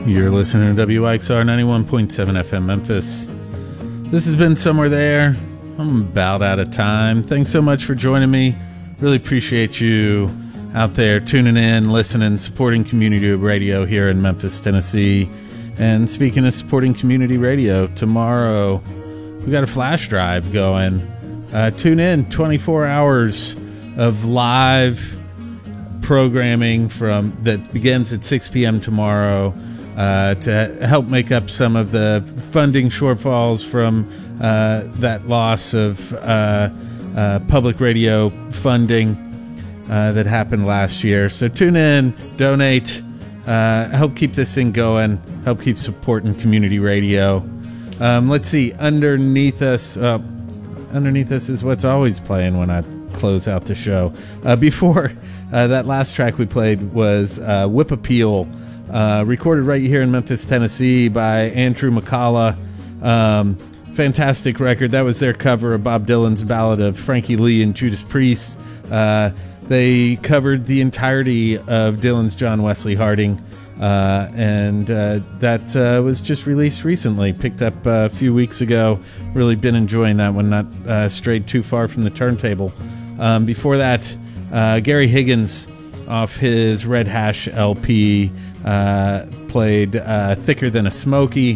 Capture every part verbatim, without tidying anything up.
You're listening to W I X R ninety-one point seven F M Memphis. This has been Somewhere There. I'm about out of time. Thanks so much for joining me. Really appreciate you out there tuning in, listening, supporting community radio here in Memphis, Tennessee. And speaking of supporting community radio, tomorrow we got a flash drive going. Uh, tune in, twenty-four hours of live programming from that begins at six p.m. tomorrow uh, to help make up some of the funding shortfalls from uh, that loss of uh, uh, public radio funding uh, that happened last year. So tune in, donate, uh, help keep this thing going, help keep supporting community radio. Um, let's see, underneath us, uh, underneath us is what's always playing when I close out the show. Uh, before uh, that last track we played was uh, Whip Appeal, uh, recorded right here in Memphis, Tennessee by Andrew McCullough. Um, fantastic record. That was their cover of Bob Dylan's ballad of Frankie Lee and Judas Priest. Uh, they covered the entirety of Dylan's John Wesley Harding, uh, and uh, that uh, was just released recently, picked up uh, a few weeks ago. Really been enjoying that one, not uh, strayed too far from the turntable. Um, before that, uh, Gary Higgins off his Red Hash L P uh, played uh, Thicker Than a Smoky.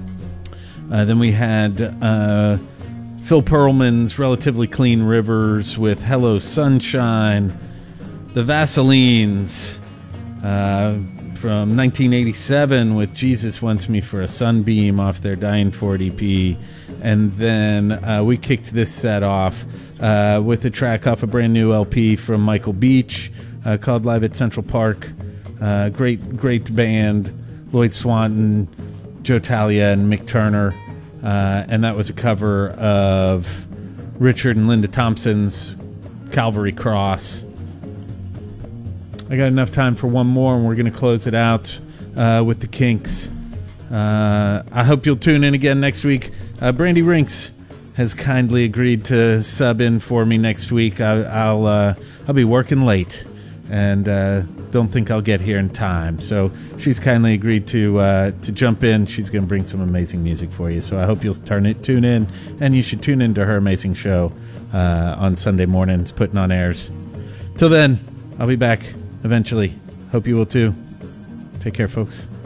Uh, then we had uh, Phil Pearlman's Relatively Clean Rivers with Hello Sunshine. The Vaselines uh, from nineteen eighty-seven with Jesus Wants Me for a Sunbeam off their Dying For It E P. And then uh, we kicked this set off uh, with a track off a brand new L P from Michael Beach uh, called Live at Central Park. Uh, great, great band. Lloyd Swanton, Joe Talia, and Mick Turner. Uh, and that was a cover of Richard and Linda Thompson's Calvary Cross. I got enough time for one more, and we're going to close it out uh, with the Kinks. Uh, I hope you'll tune in again next week. Uh, Brandy Rinks has kindly agreed to sub in for me next week. I, I'll uh, I'll be working late, and uh, don't think I'll get here in time. So she's kindly agreed to uh, to jump in. She's going to bring some amazing music for you. So I hope you'll turn it, tune in, and you should tune into her amazing show uh, on Sunday mornings, putting on airs. Till then, I'll be back eventually. Hope you will too. Take care, folks.